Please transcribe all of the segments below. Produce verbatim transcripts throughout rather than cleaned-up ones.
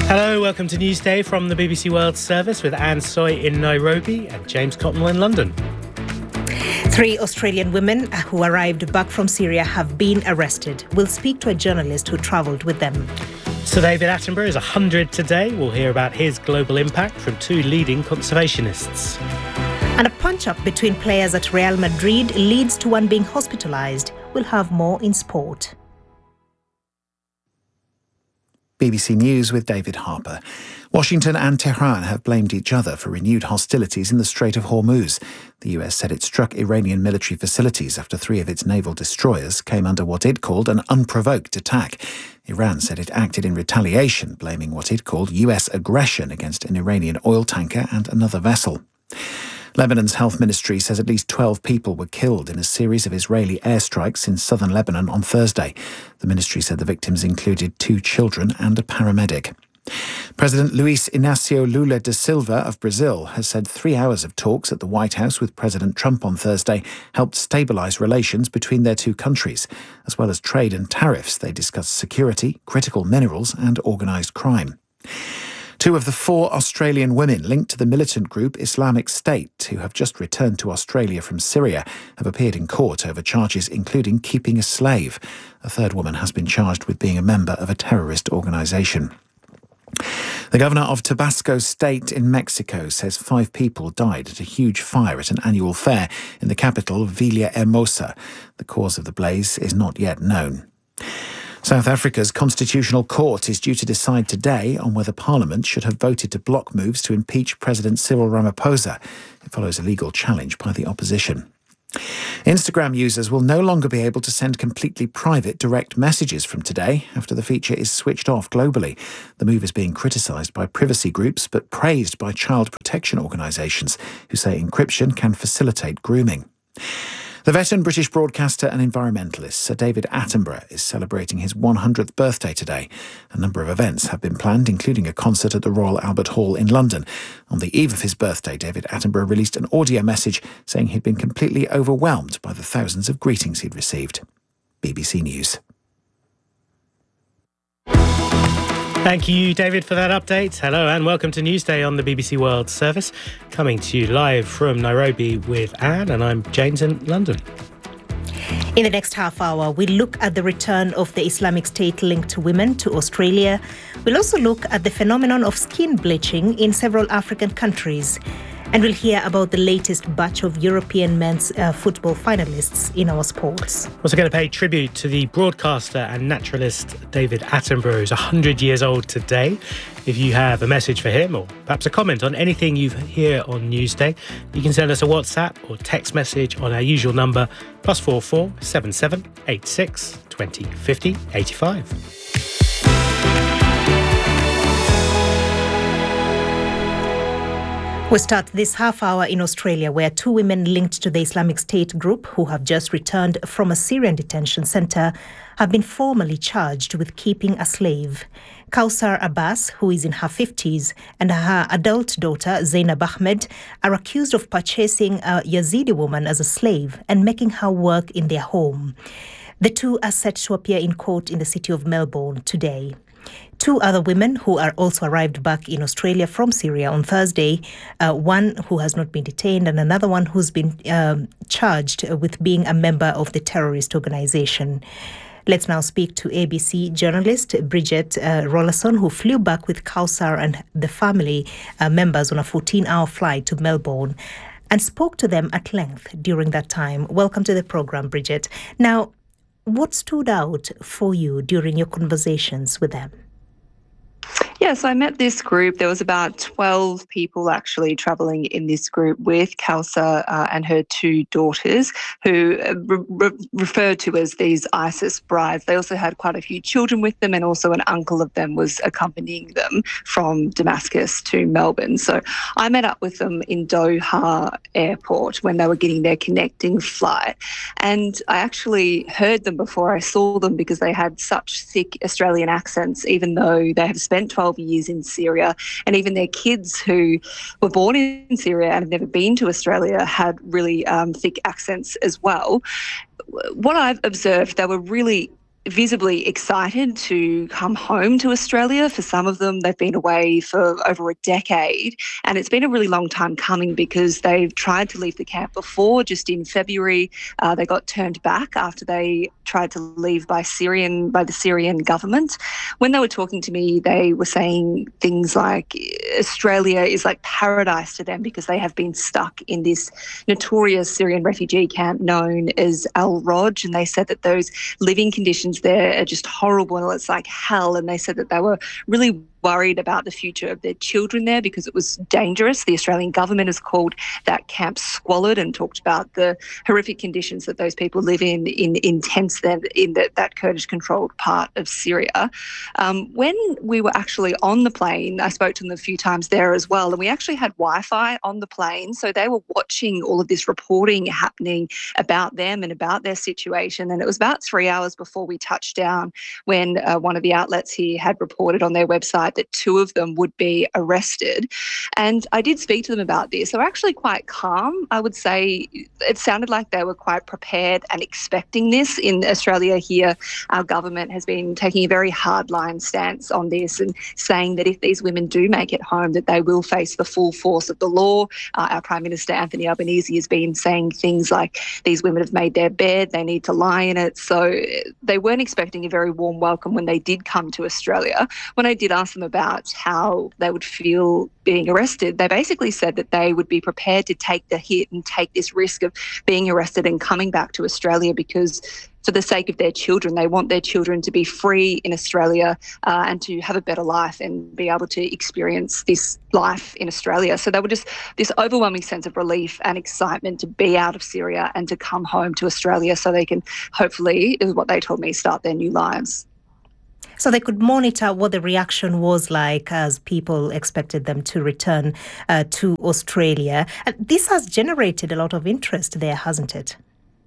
Hello, welcome to Newsday from the B B C World Service with Anne Soy in Nairobi and James Cotnell in London. Three Australian women who arrived back from Syria have been arrested. We'll speak to a journalist who travelled with them. Sir David Attenborough is one hundred today. We'll hear about his global impact from two leading conservationists. And a punch-up between players at Real Madrid leads to one being hospitalised. We'll have more in sport. B B C News with David Harper. Washington and Tehran have blamed each other for renewed hostilities in the Strait of Hormuz. The U S said it struck Iranian military facilities after three of its naval destroyers came under what it called an unprovoked attack. Iran said it acted in retaliation, blaming what it called U S aggression against an Iranian oil tanker and another vessel. Lebanon's health ministry says at least twelve people were killed in a series of Israeli airstrikes in southern Lebanon on Thursday. The ministry said the victims included two children and a paramedic. President Luiz Inácio Lula da Silva of Brazil has said three hours of talks at the White House with President Trump on Thursday helped stabilise relations between their two countries. As well as trade and tariffs, they discussed security, critical minerals and organised crime. Two of the four Australian women linked to the militant group Islamic State, who have just returned to Australia from Syria, have appeared in court over charges including keeping a slave. A third woman has been charged with being a member of a terrorist organisation. The governor of Tabasco State in Mexico says five people died at a huge fire at an annual fair in the capital, Villahermosa. The cause of the blaze is not yet known. South Africa's Constitutional Court is due to decide today on whether Parliament should have voted to block moves to impeach President Cyril Ramaphosa. It follows a legal challenge by the opposition. Instagram users will no longer be able to send completely private direct messages from today after the feature is switched off globally. The move is being criticised by privacy groups but praised by child protection organisations who say encryption can facilitate grooming. The veteran British broadcaster and environmentalist Sir David Attenborough is celebrating his one hundredth birthday today. A number of events have been planned, including a concert at the Royal Albert Hall in London. On the eve of his birthday, David Attenborough released an audio message saying he'd been completely overwhelmed by the thousands of greetings he'd received. B B C News. Thank you, David, for that update. Hello and welcome to Newsday on the B B C World Service. Coming to you live from Nairobi with Anne, and I'm James in London. In the next half hour, we look at the return of the Islamic State-linked women to Australia. We'll also look at the phenomenon of skin bleaching in several African countries. And we'll hear about the latest batch of European men's uh, football finalists in our sports. We're also going to pay tribute to the broadcaster and naturalist David Attenborough, who's one hundred years old today. If you have a message for him or perhaps a comment on anything you hear on Newsday, you can send us a WhatsApp or text message on our usual number, plus four four seven seven eight six twenty fifty eighty-five. We start this half hour in Australia, where two women linked to the Islamic State group who have just returned from a Syrian detention centre have been formally charged with keeping a slave. Kausar Abbas, who is in her fifties, and her adult daughter, Zainab Ahmed, are accused of purchasing a Yazidi woman as a slave and making her work in their home. The two are set to appear in court in the city of Melbourne today. Two other women who are also arrived back in Australia from Syria on Thursday, uh, one who has not been detained and another one who's been um, charged with being a member of the terrorist organisation. Let's now speak to A B C journalist Bridget uh, Rollason, who flew back with Kausar and the family uh, members on a fourteen-hour flight to Melbourne and spoke to them at length during that time. Welcome to the programme, Bridget. Now, what stood out for you during your conversations with them? Yeah, so I met this group. There was about twelve people actually travelling in this group with Kausar uh, and her two daughters, who are re- re- referred to as these ISIS brides. They also had quite a few children with them, and also an uncle of them was accompanying them from Damascus to Melbourne. So I met up with them in Doha Airport when they were getting their connecting flight. And I actually heard them before I saw them because they had such thick Australian accents, even though they have spent twelve years in Syria, and even their kids who were born in Syria and have never been to Australia had really um, thick accents as well. What I've observed, they were really visibly excited to come home to Australia. For some of them, they've been away for over a decade, and it's been a really long time coming because they've tried to leave the camp before. Just in February, uh, they got turned back after they tried to leave by Syrian by the Syrian government. When they were talking to me, they were saying things like Australia is like paradise to them because they have been stuck in this notorious Syrian refugee camp known as Al Roj, and they said that those living conditions there are just horrible. It's like hell. And they said that they were really worried about the future of their children there because it was dangerous. The Australian government has called that camp squalid and talked about the horrific conditions that those people live in in intense then in the, that Kurdish-controlled part of Syria. Um, when we were actually on the plane, I spoke to them a few times there as well, and we actually had Wi-Fi on the plane, so they were watching all of this reporting happening about them and about their situation. And it was about three hours before we touched down when uh, one of the outlets here had reported on their website that two of them would be arrested. And I did speak to them about this. They were actually quite calm. I would say it sounded like they were quite prepared and expecting this. In Australia here, our government has been taking a very hardline stance on this and saying that if these women do make it home, that they will face the full force of the law. Uh, our Prime Minister, Anthony Albanese, has been saying things like these women have made their bed, they need to lie in it. So they weren't expecting a very warm welcome when they did come to Australia. When I did ask them about how they would feel being arrested, they basically said that they would be prepared to take the hit and take this risk of being arrested and coming back to Australia because for the sake of their children, they want their children to be free in Australia uh, and to have a better life and be able to experience this life in Australia. So they were just this overwhelming sense of relief and excitement to be out of Syria and to come home to Australia so they can hopefully, is what they told me, start their new lives. So they could monitor what the reaction was like as people expected them to return uh, to Australia. And this has generated a lot of interest there, hasn't it?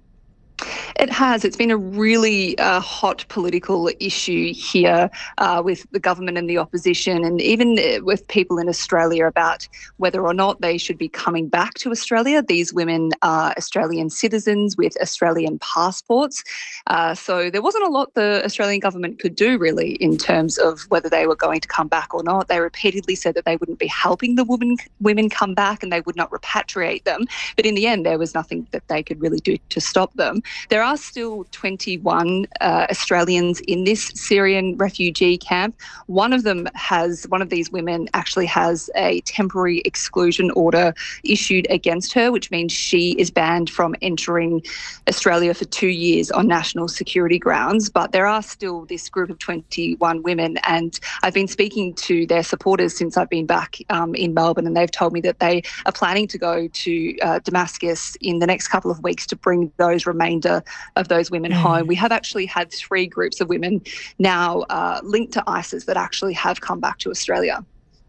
It has. It's been a really uh, hot political issue here uh, with the government and the opposition, and even with people in Australia about whether or not they should be coming back to Australia. These women are Australian citizens with Australian passports. Uh, so there wasn't a lot the Australian government could do really in terms of whether they were going to come back or not. They repeatedly said that they wouldn't be helping the women, women come back and they would not repatriate them. But in the end, there was nothing that they could really do to stop them. There are still twenty-one uh, Australians in this Syrian refugee camp. One of them has, one of these women actually has a temporary exclusion order issued against her, which means she is banned from entering Australia for two years on national security grounds. But there are still this group of twenty-one women, and I've been speaking to their supporters since I've been back um, in Melbourne, and they've told me that they are planning to go to uh, Damascus in the next couple of weeks to bring those remainder of those women mm. home. We have actually had three groups of women now uh, linked to ISIS that actually have come back to Australia.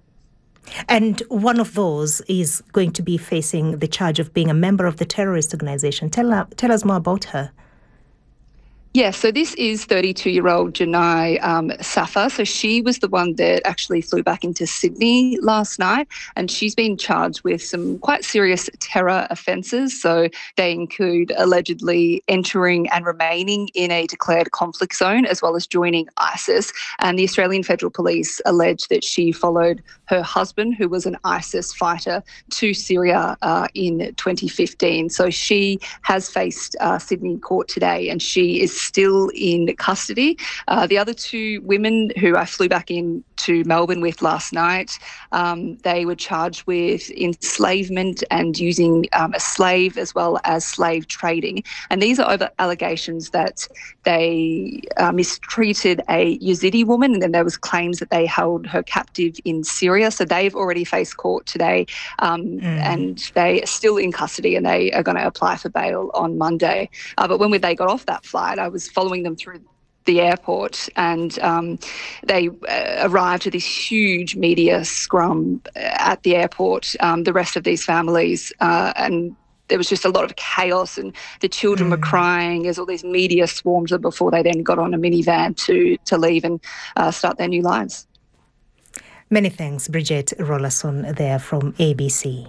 And one of those is going to be facing the charge of being a member of the terrorist organisation. Tell, uh, tell us more about her. Yes, so this is thirty-two-year-old Janai um, Safa. So she was the one that actually flew back into Sydney last night, and she's been charged with some quite serious terror offences. So they include allegedly entering and remaining in a declared conflict zone, as well as joining ISIS. And the Australian Federal Police allege that she followed her husband, who was an ISIS fighter, to Syria uh, in twenty fifteen. So she has faced uh, Sydney court today, and she is still in custody. Uh, the other two women who I flew back in to Melbourne with last night, um, they were charged with enslavement and using um, a slave as well as slave trading. And these are over allegations that they uh, mistreated a Yazidi woman, and then there was claims that they held her captive in Syria. So they've already faced court today, um, mm. and they are still in custody, and they are going to apply for bail on Monday. Uh, but when they got off that flight, I was following them through the airport, and um, they uh, arrived at this huge media scrum at the airport, um, the rest of these families, uh, and there was just a lot of chaos, and the children mm. were crying as all these media swarmed them before they then got on a minivan to, to leave and uh, start their new lives. Many thanks, Bridget Rollason there from A B C.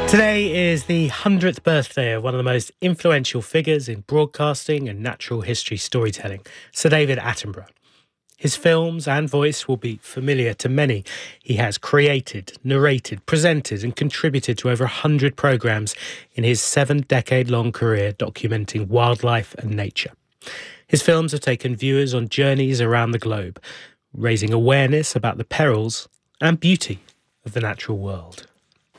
Today is the hundredth birthday of one of the most influential figures in broadcasting and natural history storytelling, Sir David Attenborough. His films and voice will be familiar to many. He has created, narrated, presented and contributed to over one hundred programmes in his seven-decade-long career documenting wildlife and nature. His films have taken viewers on journeys around the globe, raising awareness about the perils and beauty of the natural world.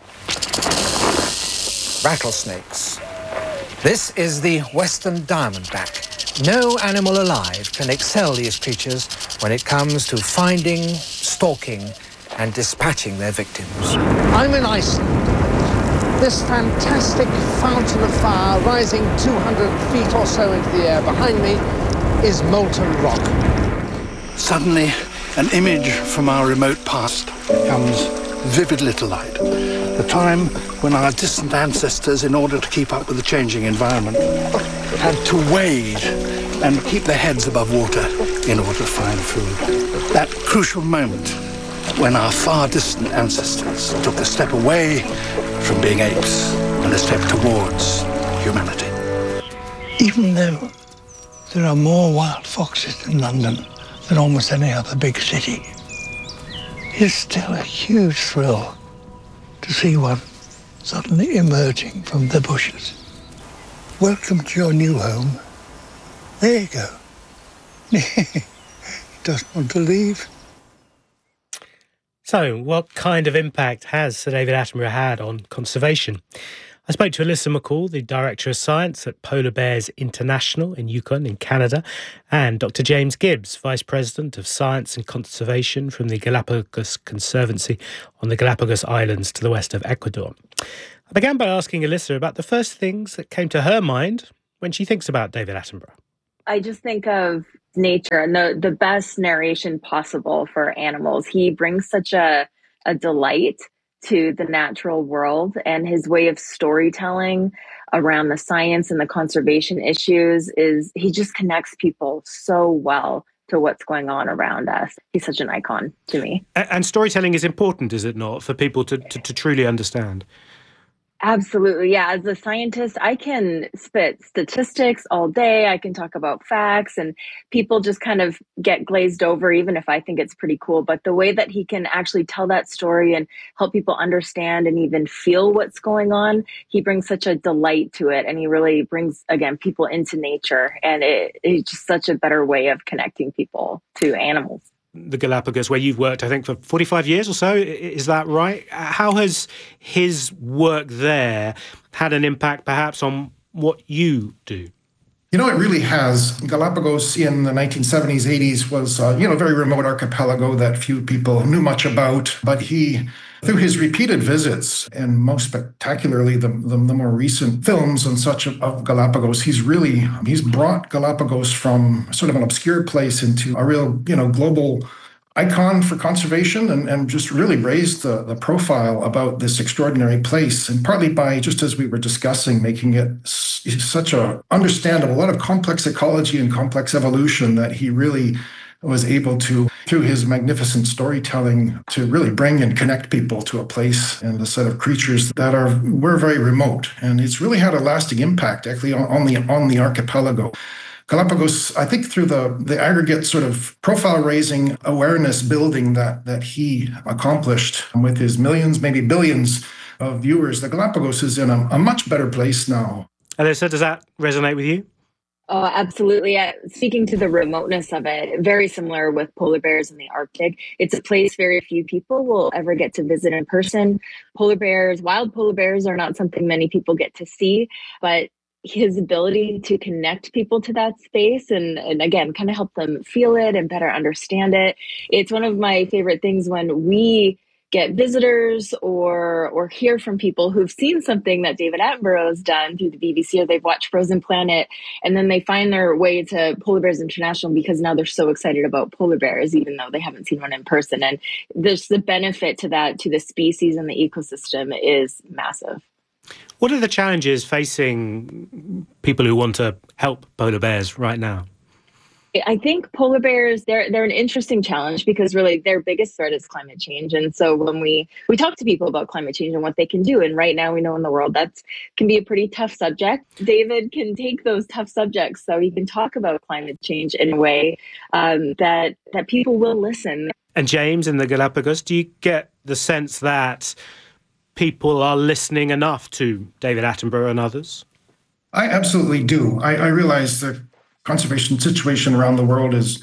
Rattlesnakes. This is the western diamondback. No animal alive can excel these creatures when it comes to finding, stalking, and dispatching their victims. I'm in Iceland. This fantastic fountain of fire rising two hundred feet or so into the air behind me is molten rock. Suddenly, an image from our remote past comes vividly to light. The time when our distant ancestors, in order to keep up with the changing environment, had to wade and keep their heads above water in order to find food. That crucial moment when our far distant ancestors took a step away from being apes and a step towards humanity. Even though there are more wild foxes in London than almost any other big city, it's still a huge thrill to see one suddenly emerging from the bushes. Welcome to your new home. There you go. He doesn't want to leave. So, what kind of impact has Sir David Attenborough had on conservation? I spoke to Alyssa McCall, the Director of Science at Polar Bears International in Yukon in Canada, and Doctor James Gibbs, Vice President of Science and Conservation from the Galapagos Conservancy on the Galapagos Islands to the west of Ecuador. I began by asking Alyssa about the first things that came to her mind when she thinks about David Attenborough. I just think of nature and the, the best narration possible for animals. He brings such a, a delight to the natural world, and his way of storytelling around the science and the conservation issues is he just connects people so well to what's going on around us. He's such an icon to me. And storytelling is important, is it not, for people to, to, to truly understand? Absolutely. Yeah. As a scientist, I can spit statistics all day. I can talk about facts, and people just kind of get glazed over, even if I think it's pretty cool. But the way that he can actually tell that story and help people understand and even feel what's going on, he brings such a delight to it. And he really brings, again, people into nature. And it, it's just such a better way of connecting people to animals. The Galapagos, where you've worked, I think, for forty-five years or so. Is that right? How has his work there had an impact, perhaps, on what you do? You know, it really has. Galapagos in the nineteen seventies, eighties was, uh, you know, a very remote archipelago that few people knew much about. But he, through his repeated visits, and most spectacularly the, the, the more recent films and such of, of Galapagos, he's really, he's brought Galapagos from sort of an obscure place into a real, you know, global icon for conservation, and, and just really raised the, the profile about this extraordinary place, and partly by, just as we were discussing, making it s- such a understandable, a lot of complex ecology and complex evolution that he really was able to, through his magnificent storytelling, to really bring and connect people to a place and a set of creatures that are were very remote. And it's really had a lasting impact, actually, on, on the on the archipelago. Galapagos, I think through the, the aggregate sort of profile-raising, awareness building that, that he accomplished with his millions, maybe billions of viewers, the Galapagos is in a, a much better place now. Alyssa, does that resonate with you? Oh, absolutely. Uh, speaking to the remoteness of it, very similar with polar bears in the Arctic. It's a place very few people will ever get to visit in person. Polar bears, wild polar bears are not something many people get to see, but his ability to connect people to that space and, and again, kind of help them feel it and better understand it. It's one of my favorite things when we get visitors or or hear from people who've seen something that David Attenborough has done through the B B C, or they've watched Frozen Planet, and then they find their way to Polar Bears International because now they're so excited about polar bears, even though they haven't seen one in person. And there's the benefit to that, to the species and the ecosystem, is massive. What are the challenges facing people who want to help polar bears right now? I think polar bears, they're they're an interesting challenge because really their biggest threat is climate change. And so when we, we talk to people about climate change and what they can do, and right now we know in the world that can be a pretty tough subject, David can take those tough subjects so he can talk about climate change in a way um, that, that people will listen. And James, in the Galapagos, do you get the sense that people are listening enough to David Attenborough and others? I absolutely do. I, I realize the conservation situation around the world is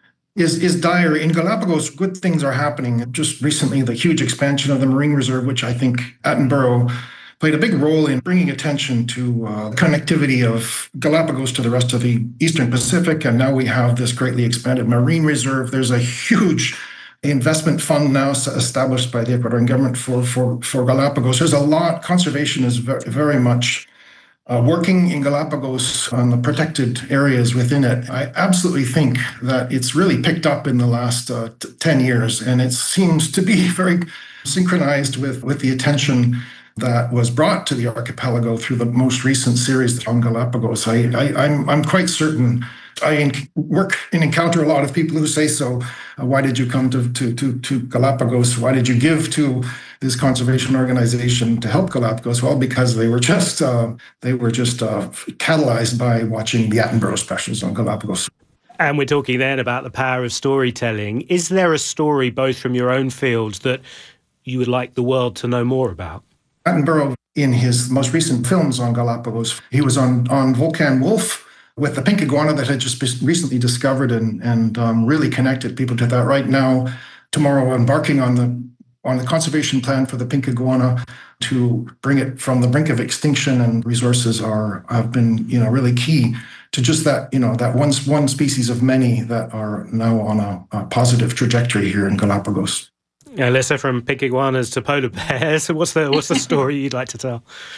is is dire. In Galapagos, good things are happening. Just recently, the huge expansion of the Marine Reserve, which I think Attenborough played a big role in bringing attention to uh, connectivity of Galapagos to the rest of the Eastern Pacific. And now we have this greatly expanded Marine Reserve. There's a huge investment fund now established by the Ecuadorian government for, for, for Galapagos. There's a lot. Conservation is very, very much Uh, working in Galapagos on the protected areas within it. I absolutely think that it's really picked up in the last uh, t- ten years, and it seems to be very synchronized with, with the attention that was brought to the archipelago through the most recent series on Galapagos. I, I, I'm, I'm quite certain. I in- work and encounter a lot of people who say so. Uh, why did you come to, to, to, to Galapagos? Why did you give to this conservation organization to help Galapagos? Well, because they were just uh, they were just uh, catalyzed by watching the Attenborough specials on Galapagos. And we're talking then about the power of storytelling. Is there a story, both from your own field, that you would like the world to know more about? Attenborough, in his most recent films on Galapagos, he was on, on Volcan Wolf with the pink iguana that had just been recently discovered and, and um, really connected people to that. Right now, tomorrow, embarking on the on the conservation plan for the pink iguana to bring it from the brink of extinction, and resources are have been, you know, really key to just that, you know, that one, one species of many that are now on a, a positive trajectory here in Galapagos. Alyssa, from pink iguanas to polar bears, what's the what's the story you'd like to tell?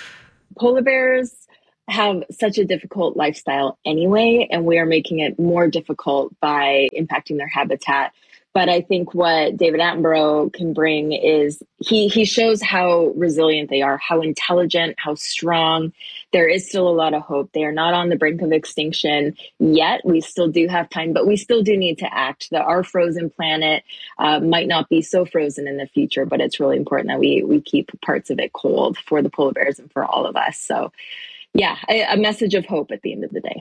Polar bears have such a difficult lifestyle anyway, and we are making it more difficult by impacting their habitat. But I think what David Attenborough can bring is he he shows how resilient they are, how intelligent, how strong. There is still a lot of hope. They are not on the brink of extinction yet. We still do have time, but we still do need to act. The, our frozen planet uh, might not be so frozen in the future, but it's really important that we we keep parts of it cold for the polar bears and for all of us. So, yeah, a, a message of hope at the end of the day.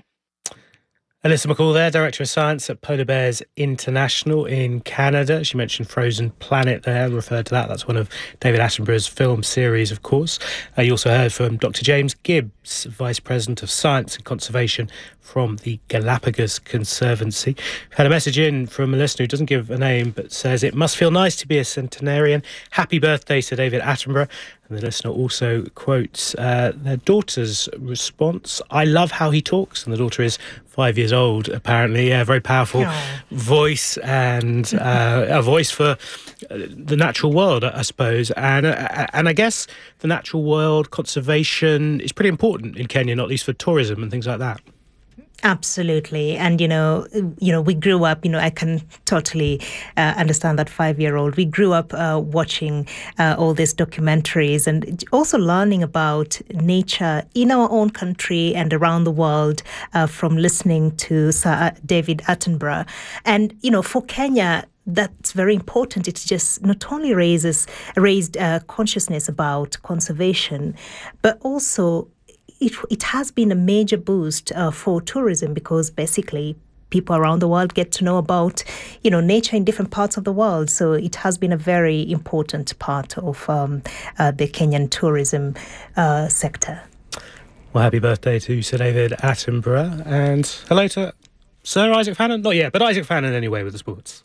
Alyssa McCall there, Director of Science at Polar Bears International in Canada. She mentioned Frozen Planet there, referred to that. That's one of David Attenborough's film series, of course. Uh, you also heard from Doctor James Gibbs, Vice President of Science and Conservation from the Galapagos Conservancy. We've had a message in from a listener who doesn't give a name, but says, "It must feel nice to be a centenarian. Happy birthday to David Attenborough." And the listener also quotes uh, their daughter's response, "I love how he talks." And the daughter is five years old, apparently. A very powerful Aww. voice, and uh, a voice for the natural world, I suppose. And uh, and I guess the natural world, conservation is pretty important in Kenya, not least for tourism and things like that. Absolutely. And, you know, you know, we grew up, you know, I can totally uh, understand that five-year-old. We grew up uh, watching uh, all these documentaries and also learning about nature in our own country and around the world uh, from listening to Sir David Attenborough. And, you know, for Kenya, that's very important. It just not only raises raised uh, consciousness about conservation, but also It, it has been a major boost uh, for tourism, because basically people around the world get to know about, you know, nature in different parts of the world. So it has been a very important part of um, uh, the Kenyan tourism uh, sector. Well, happy birthday to Sir David Attenborough, and hello to Sir Isaac Fannin. Not yet, but Isaac Fannin anyway with the sports.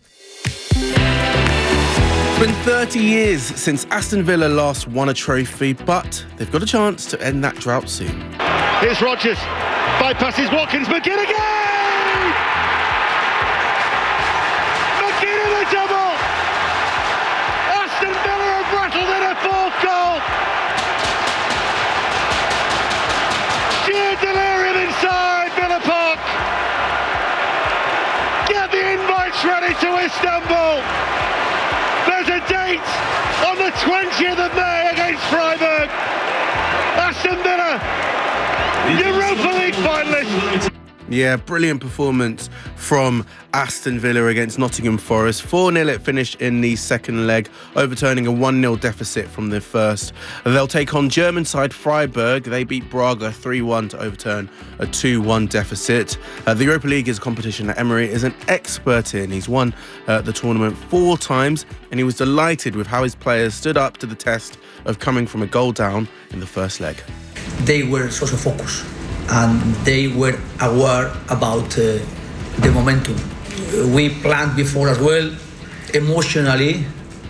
It's been thirty years since Aston Villa last won a trophy, but they've got a chance to end that drought soon. Here's Rodgers, bypasses Watkins, McGinn again! McGinn in a double! Aston Villa have rattled in a fourth goal! Sheer delirium inside Villa Park! Get the invites ready to Istanbul! There's a date on the twentieth of May against Freiburg. Aston Villa, Europa League finalists. Yeah, brilliant performance from Aston Villa against Nottingham Forest. four nil it finished in the second leg, overturning a one nil deficit from the first. They'll take on German side Freiburg. They beat Braga three one to overturn a two one deficit. Uh, the Europa League is a competition that Emery is an expert in. He's won uh, the tournament four times, and he was delighted with how his players stood up to the test of coming from a goal down in the first leg. They were social focused, and they were aware about uh, the momentum. We planned before as well, emotionally,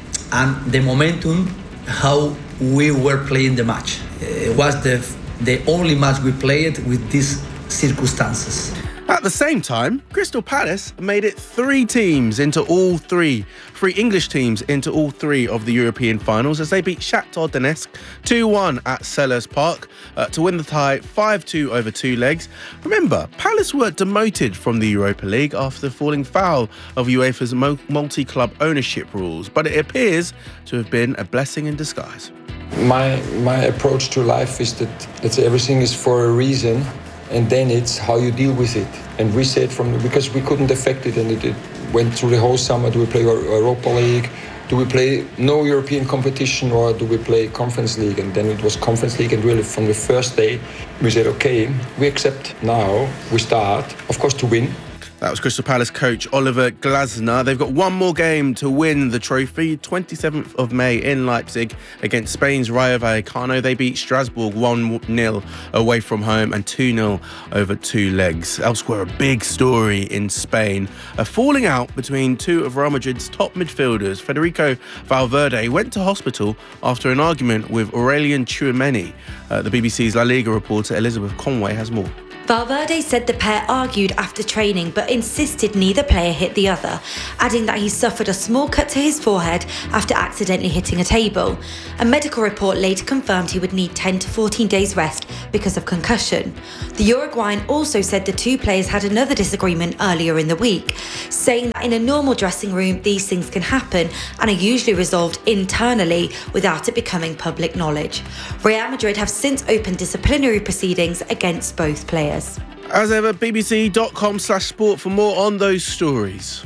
and the momentum, how we were playing the match. It was the, the only match we played with these circumstances. At the same time, Crystal Palace made it three teams into all three, three English teams into all three of the European finals as they beat Shakhtar Donetsk two one at Selhurst Park uh, to win the tie five two over two legs. Remember, Palace were demoted from the Europa League after falling foul of UEFA's multi-club ownership rules, but it appears to have been a blessing in disguise. My, my approach to life is that, that everything is for a reason. And then it's how you deal with it. And we said from, because we couldn't affect it, and it, it went through the whole summer. Do we play Europa League? Do we play no European competition, or do we play Conference League? And then it was Conference League, and really from the first day, we said, okay, we accept now, we start, of course, to win. That was Crystal Palace coach Oliver Glasner. They've got one more game to win the trophy, twenty-seventh of May in Leipzig against Spain's Rayo Vallecano. They beat Strasbourg one nil away from home and two nil over two legs. Elsewhere, a big story in Spain. A falling out between two of Real Madrid's top midfielders. Federico Valverde went to hospital after an argument with Aurelien Tchouameni. Uh, the B B C's La Liga reporter Elizabeth Conway has more. Valverde said the pair argued after training but insisted neither player hit the other, adding that he suffered a small cut to his forehead after accidentally hitting a table. A medical report later confirmed he would need ten to fourteen days rest because of concussion. The Uruguayan also said the two players had another disagreement earlier in the week, saying that in a normal dressing room these things can happen and are usually resolved internally without it becoming public knowledge. Real Madrid have since opened disciplinary proceedings against both players. As ever, bbc.com slash sport for more on those stories.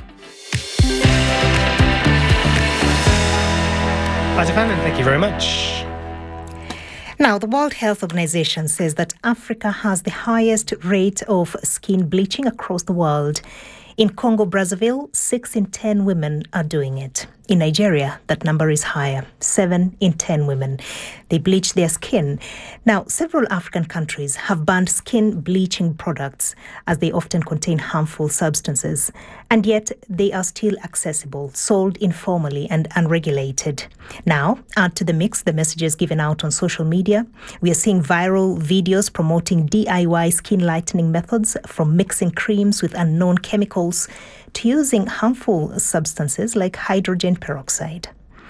Latafan, thank you very much. Now, the World Health Organization says that Africa has the highest rate of skin bleaching across the world. In Congo-Brazzaville, six in ten women are doing it. In Nigeria, that number is higher, seven in ten women. They bleach their skin. Now, several African countries have banned skin bleaching products as they often contain harmful substances. And yet, they are still accessible, sold informally and unregulated. Now, add to the mix the messages given out on social media. We are seeing viral videos promoting D I Y skin lightening methods, from mixing creams with unknown chemicals to using harmful substances like hydrogen peroxide.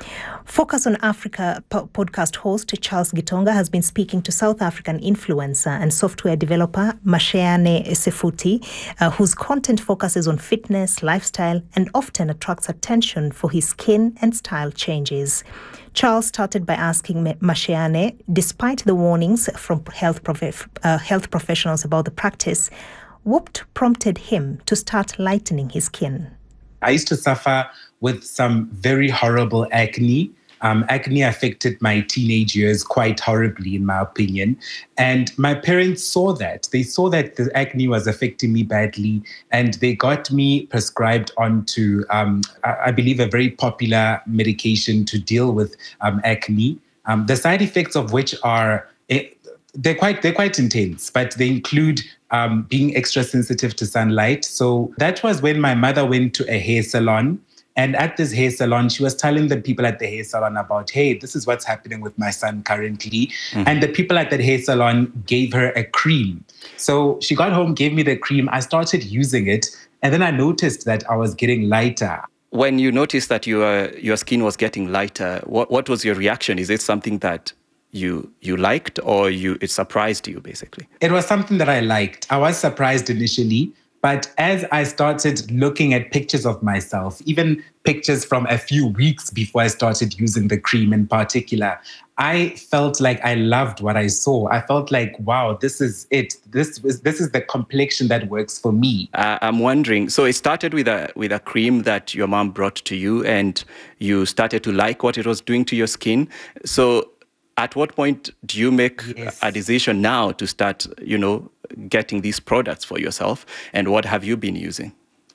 Focus on Africa po- podcast host Charles Gitonga has been speaking to South African influencer and software developer Masheane Sefuti, uh, whose content focuses on fitness, lifestyle, and often attracts attention for his skin and style changes. Charles started by asking Masheane, despite the warnings from health, prof- uh, health professionals about the practice, what prompted him to start lightening his skin? I used to suffer with some very horrible acne. Um, acne affected my teenage years quite horribly, in my opinion. And my parents saw that. They saw that the acne was affecting me badly, and they got me prescribed onto, um, I believe, a very popular medication to deal with um, acne. Um, the side effects of which are... It, They're quite they're quite intense, but they include um, being extra sensitive to sunlight. So that was when my mother went to a hair salon. And at this hair salon, she was telling the people at the hair salon about, hey, this is what's happening with my son currently. Mm-hmm. And the people at that hair salon gave her a cream. So she got home, gave me the cream. I started using it. And then I noticed that I was getting lighter. When you noticed that your your skin was getting lighter, what, what was your reaction? Is it something that you you liked, or you it surprised you, basically? It was something that I liked. I was surprised initially, but as I started looking at pictures of myself, even pictures from a few weeks before I started using the cream in particular, I felt like I loved what I saw. I felt like, wow, this is it. This is this is the complexion that works for me. Uh, I'm wondering, so it started with a with a cream that your mom brought to you, and you started to like what it was doing to your skin. So at what point do you make yes. a decision now to start, you know, getting these products for yourself? And what have you been using?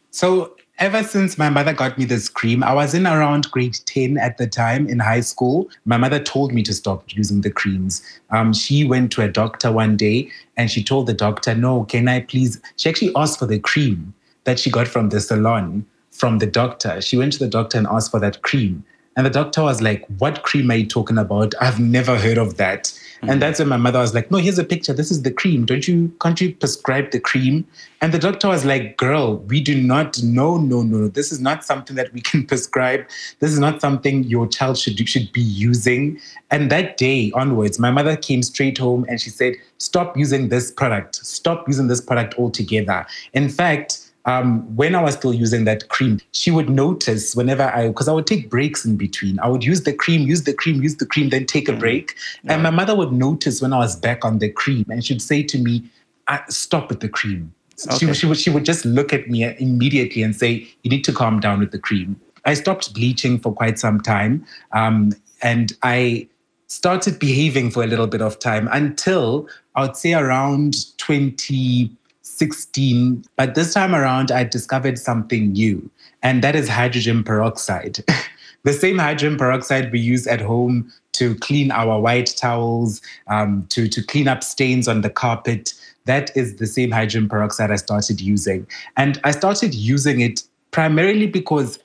So ever since my mother got me this cream, I was in around grade ten at the time in high school. My mother told me to stop using the creams. Um, she went to a doctor one day and she told the doctor, no, can I please? She actually asked for the cream that she got from the salon from the doctor. She went to the doctor and asked for that cream. And the doctor was like, what cream are you talking about? I've never heard of that. Mm-hmm. And that's when my mother was like, no, here's a picture. This is the cream. Don't you, can't you prescribe the cream? And the doctor was like, girl, we do not, no, no, no. This is not something that we can prescribe. This is not something your child should, should be using. And that day onwards, my mother came straight home and she said, stop using this product. Stop using this product altogether. In fact, Um, when I was still using that cream, she would notice whenever I, because I would take breaks in between. I would use the cream, use the cream, use the cream, then take a break. Mm-hmm. And my mother would notice when I was back on the cream and she'd say to me, stop with the cream. Okay. She, she, would, she would just look at me immediately and say, you need to calm down with the cream. I stopped bleaching for quite some time. Um, and I started behaving for a little bit of time until I would say around twenty sixteen. But this time around, I discovered something new, and that is hydrogen peroxide. The same hydrogen peroxide we use at home to clean our white towels, um, to, to clean up stains on the carpet. That is the same hydrogen peroxide I started using. And I started using it primarily because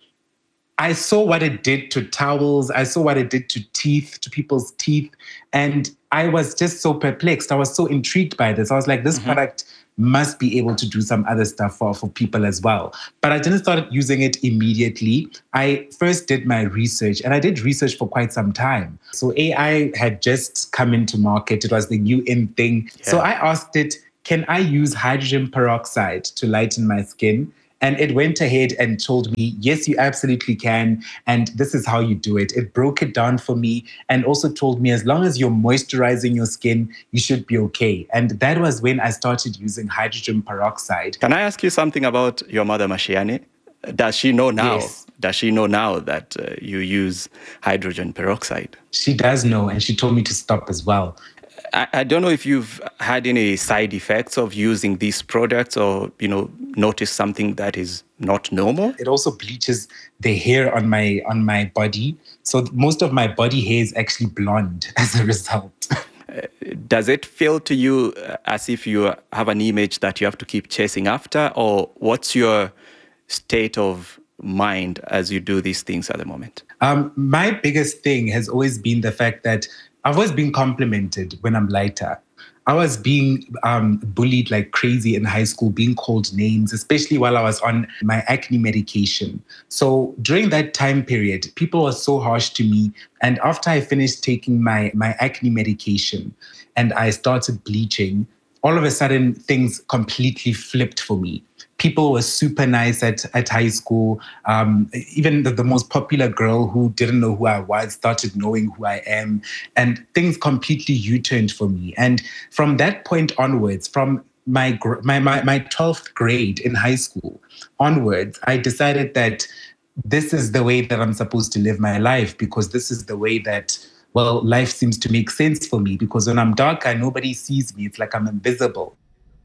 I saw what it did to towels. I saw what it did to teeth, to people's teeth. And I was just so perplexed. I was so intrigued by this. I was like, this mm-hmm. product must be able to do some other stuff for, for people as well. But I didn't start using it immediately. I first did my research, and I did research for quite some time. So A I had just come into market. It was the new in thing. Yeah. So I asked it, can I use hydrogen peroxide to lighten my skin? And it went ahead and told me, yes, you absolutely can. And this is how you do it. It broke it down for me and also told me as long as you're moisturizing your skin, you should be okay. And that was when I started using hydrogen peroxide. Can I ask you something about your mother, Mashiane? Does she know now? Yes. Does she know now that uh, you use hydrogen peroxide? She does know, and she told me to stop as well. I, I don't know if you've had any side effects of using these products, or, you know, noticed something that is not normal. It also bleaches the hair on my on my body. So most of my body hair is actually blonde as a result. Uh, does it feel to you as if you have an image that you have to keep chasing after, or what's your state of mind as you do these things at the moment? Um, my biggest thing has always been the fact that I've always been complimented when I'm lighter. I was being um, bullied like crazy in high school, being called names, especially while I was on my acne medication. So during that time period, people were so harsh to me. And after I finished taking my, my acne medication and I started bleaching, all of a sudden things completely flipped for me. People were super nice at, at high school. Um, even the, the most popular girl who didn't know who I was started knowing who I am. And things completely U-turned for me. And from that point onwards, from my, my, my, my twelfth grade in high school onwards, I decided that this is the way that I'm supposed to live my life, because this is the way that, well, life seems to make sense for me. Because when I'm darker, nobody sees me. It's like I'm invisible.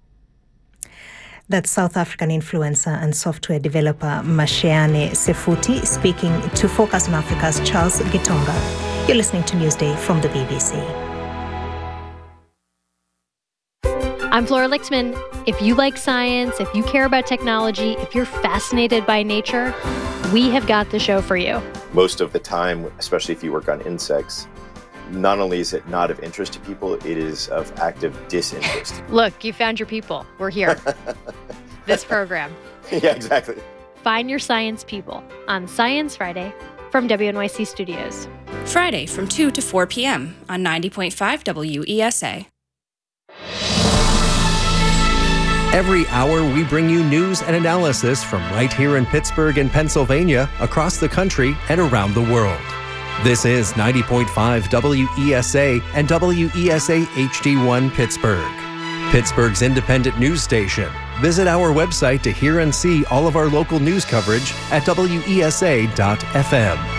That's South African influencer and software developer Mashiane Sefuti speaking to Focus on Africa's Charles Gitonga. You're listening to Newsday from the B B C. I'm Flora Lichtman. If you like science, if you care about technology, if you're fascinated by nature, we have got the show for you. Most of the time, especially if you work on insects, not only is it not of interest to people, it is of active disinterest. Look, you found your people. We're here. This program. Yeah, exactly. Find your science people on Science Friday from W N Y C Studios. Friday from two to four p.m. on ninety point five W E S A. Every hour, we bring you news and analysis from right here in Pittsburgh and Pennsylvania, across the country, and around the world. This is ninety point five W E S A and W E S A H D one Pittsburgh, Pittsburgh's independent news station. Visit our website to hear and see all of our local news coverage at W E S A dot F M.